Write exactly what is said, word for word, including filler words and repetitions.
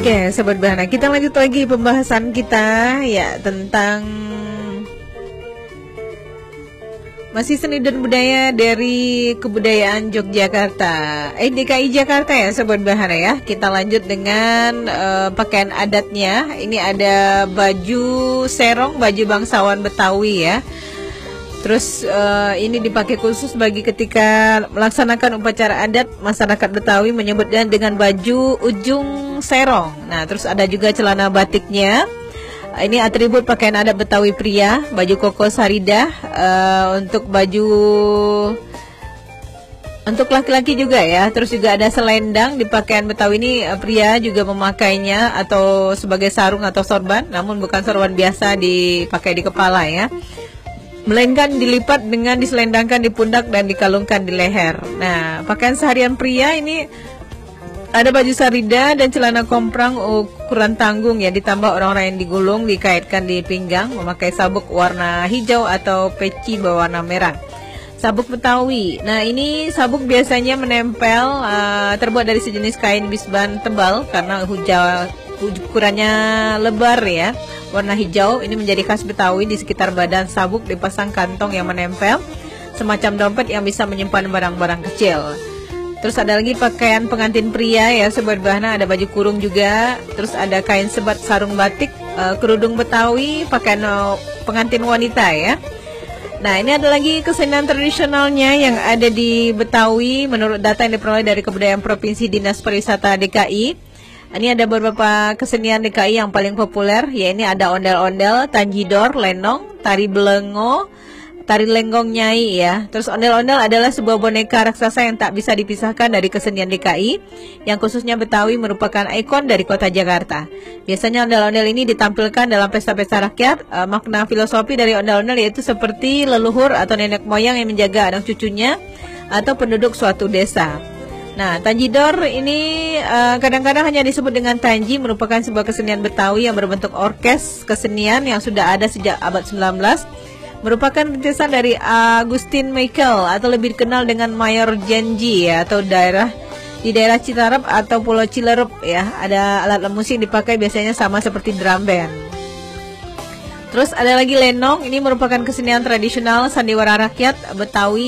Oke, Sobat Bahana, kita lanjut lagi pembahasan kita ya tentang masih seni dan budaya dari kebudayaan Yogyakarta, eh D K I Jakarta ya Sobat Bahana ya. Kita lanjut dengan uh, pakaian adatnya. Ini ada baju serong, baju bangsawan Betawi ya. Terus uh, ini dipakai khusus bagi ketika melaksanakan upacara adat. Masyarakat Betawi menyebutnya dengan baju ujung serong. Nah, terus ada juga celana batiknya. Ini atribut pakaian adat Betawi pria, baju koko saridah. Uh, untuk baju untuk laki-laki juga ya. Terus juga ada selendang di pakaian Betawi ini, uh, pria juga memakainya atau sebagai sarung atau sorban, namun bukan sorban biasa dipakai di kepala ya, melainkan dilipat dengan diselendangkan di pundak dan dikalungkan di leher. Nah, pakaian seharian pria ini ada baju sarida dan celana komprang ukuran tanggung ya, ditambah orang-orang yang digulung, dikaitkan di pinggang, memakai sabuk warna hijau atau peci berwarna merah. Sabuk Betawi. Nah, ini sabuk biasanya menempel, uh, terbuat dari sejenis kain bisban tebal karena hijau, ukurannya lebar ya, warna hijau. Ini menjadi khas Betawi. Di sekitar badan sabuk dipasang kantong yang menempel, semacam dompet yang bisa menyimpan barang-barang kecil. Terus ada lagi pakaian pengantin pria ya Sobat Bahana, ada baju kurung juga. Terus ada kain sebat sarung batik, uh, kerudung Betawi, pakaian uh, pengantin wanita ya. Nah, ini ada lagi kesenian tradisionalnya yang ada di Betawi menurut data yang diperoleh dari Kebudayaan Provinsi Dinas Pariwisata D K I. Ini ada beberapa kesenian D K I yang paling populer, ya ini ada ondel-ondel, tanjidor, lenong, tari belengo, tari lenggong nyai ya. Terus ondel-ondel adalah sebuah boneka raksasa yang tak bisa dipisahkan dari kesenian D K I, yang khususnya Betawi merupakan ikon dari kota Jakarta. Biasanya ondel-ondel ini ditampilkan dalam pesta-pesta rakyat. E, makna filosofi dari ondel-ondel yaitu seperti leluhur atau nenek moyang yang menjaga anak cucunya atau penduduk suatu desa. Nah, tanjidor ini kadang-kadang uh, hanya disebut dengan tanji, merupakan sebuah kesenian Betawi yang berbentuk orkes kesenian yang sudah ada sejak abad sembilan belas. Merupakan rintisan dari Agustin Michael atau lebih dikenal dengan Mayor Genji ya, atau daerah di daerah Citarap atau Pulau Cilerup ya. Ada alat musik dipakai biasanya sama seperti drum band. Terus ada lagi lenong, ini merupakan kesenian tradisional sandiwara rakyat Betawi